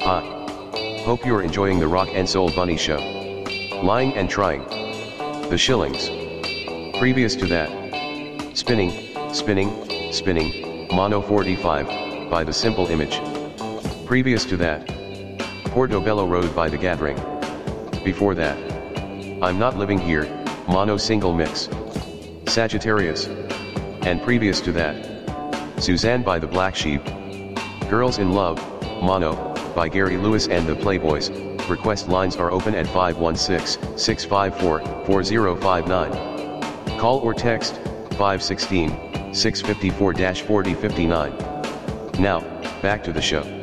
Hi. Hope you're enjoying the Rock and Soul Bunny Show. Lying and Trying. The Shillings. Previous to that. Spinning, Spinning, Spinning, Mono 45, by The Simple Image. Previous to that. Portobello Road by The Gathering. Before that. I'm Not Living Here, Mono Single Mix. Sagittarius. And previous to that. Suzanne by The Black Sheep. Girls in Love, Mono, by Gary Lewis and the Playboys. Request lines are open at 516-654-4059. Call or text, 516-654-4059. Now, back to the show.